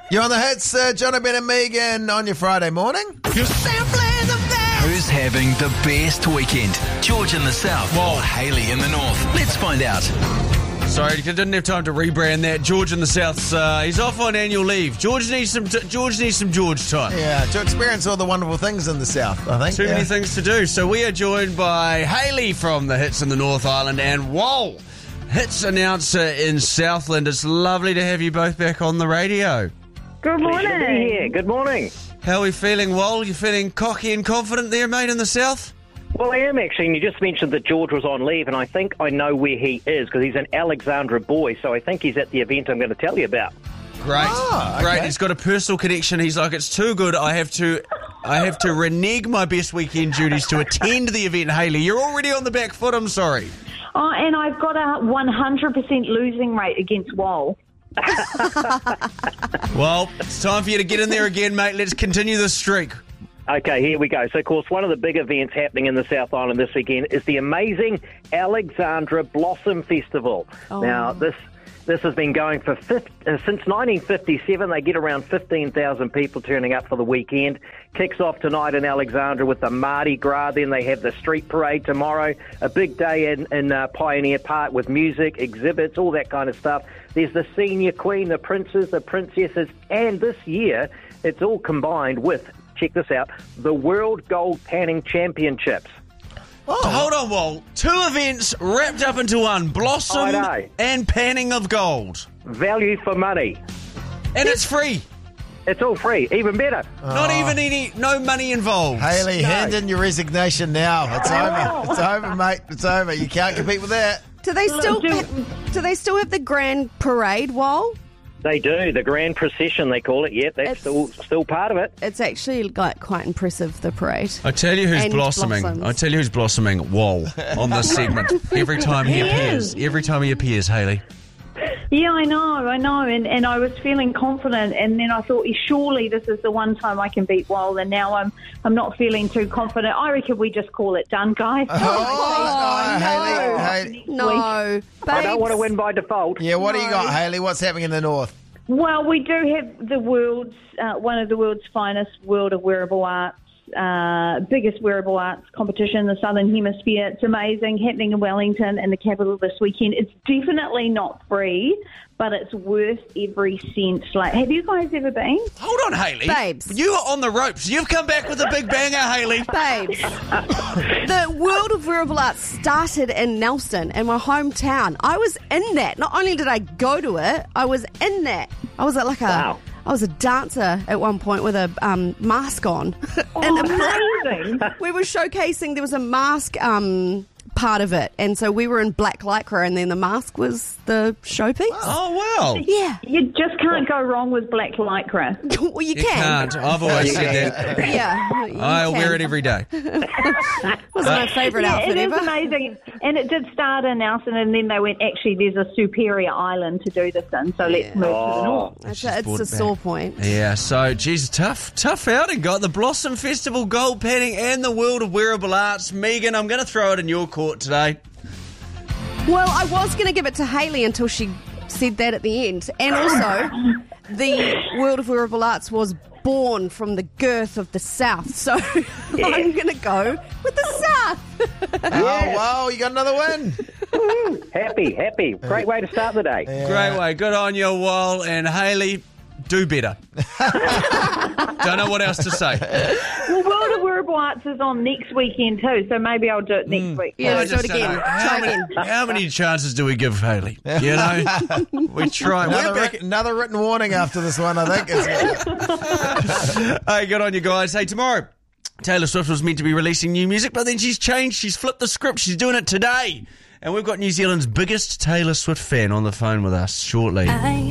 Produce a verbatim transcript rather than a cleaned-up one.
You're on the hits, uh, Jono, Ben and Megan on your Friday morning. You're sampling the best. Who's having the best weekend? George in the south or Hayley in the north? Let's find out. Sorry, I didn't have time to rebrand that. George in the south, uh, he's off on annual leave. George needs some t- George needs some George time. Yeah, to experience all the wonderful things in the south, I think. Too yeah. many things to do. So we are joined by Hayley from the Hits in the North Island and Wal, Hits announcer in Southland. It's lovely to have you both back on the radio. Good morning. Pleasure to be here. Good morning. How are we feeling, Wal? You feeling cocky and confident there, mate, in the south? Well, I am actually, and you just mentioned that George was on leave, and I think I know where he is, because he's an Alexandra boy, so I think he's at the event I'm going to tell you about. Great, Ah, okay. great. He's got a personal connection. He's like, it's too good. I have to, I have to renege my best weekend duties to attend the event. Hayley, you're already on the back foot. I'm sorry. Oh, and I've got a one hundred percent losing rate against Wal. Well, it's time for you to get in there again, mate. Let's continue this streak. Okay, here we go. So, of course, one of the big events happening in the South Island this weekend is the amazing Alexandra Blossom Festival. Oh. Now, this this has been going for fifty, uh, since nineteen fifty-seven. They get around fifteen thousand people turning up for the weekend. Kicks off tonight in Alexandra with the Mardi Gras. Then they have the street parade tomorrow. A big day in, in uh, Pioneer Park with music, exhibits, all that kind of stuff. There's the senior queen, the princes, the princesses, and this year it's all combined with, check this out, the World Gold Panning Championships. Oh. Hold on, Wal. Two events wrapped up into one. Blossom I know. and panning of gold. Value for money. And it's free. It's all free, even better. Not even any, no money involved. Hayley, No. hand in your resignation now. It's over. It's over, mate. It's over. You can't compete with that. Do they still do- do they still have the grand parade, Wal? They do, the grand procession they call it, yep, that's It's- still still part of it. It's actually like quite impressive, the parade. I tell you who's And blossoming. blossoms. I tell you who's blossoming. Wal on this segment. Every time he, He appears. is. Every time he appears, Hayley. Yeah, I know, I know, and, and I was feeling confident, and then I thought, surely this is the one time I can beat Wal, and now I'm I'm not feeling too confident. I reckon we just call it done, guys. Oh, no, Hayley. Hayley. No, I don't want to babes. win by default. Yeah, what do you No. got, Hayley? What's happening in the north? Well, we do have the world's uh, one of the world's finest World of Wearable Arts, uh, biggest wearable arts competition in the Southern Hemisphere. It's amazing, happening in Wellington and the capital this weekend. It's definitely not free, but it's worth every cent. Like, have you guys ever been? Hold on, Hayley. Babes. You are on the ropes. You've come back with a big banger, Hayley. Babes, the World of Wearable Arts started in Nelson, in my hometown. I was in that. Not only did I go to it, I was in that. I was like a, Wow. I was a dancer at one point with a um, mask on. Oh, and amazing. we were showcasing. There was a mask um, part of it, and so we were in black lycra, and then the mask was the showpiece. Oh, wow. Yeah, You just can't go wrong with black lycra. well, you You can. can't. I've always said that. Yeah, you I'll can. wear it every day. Was my favourite Yeah, outfit it is ever. amazing. And it did start in Nelson, and then they went, actually, there's a superior island to do this in, so let's move to the north. It's She's a, brought it's a it sore back. point. Yeah, so, geez, tough, tough outing. Got the Blossom Festival, Gold Panning, and the World of Wearable Arts. Megan, I'm going to throw it in your court today. Well, I was going to give it to Hayley until she said that at the end. And also, the World of Wearable Arts was born from the girth of the South. So I'm going to go with the South. Oh, wow, you got another win. Happy, happy. Great way to start the day. Great way. Good on you, Wal. And Hayley, do better. Don't know what else to say. Well, World of Wearable Arts is on next weekend too, so maybe I'll do it next week. Yeah, I let's do it just don't again. know. How Try many, again. how many chances do we give Hayley? You know? We try. Another, We're back. writ- another written warning after this one, I think. It's- Hey, good on you guys. Hey, tomorrow, Taylor Swift was meant to be releasing new music, but then she's changed. She's flipped the script. She's doing it today. And we've got New Zealand's biggest Taylor Swift fan on the phone with us shortly.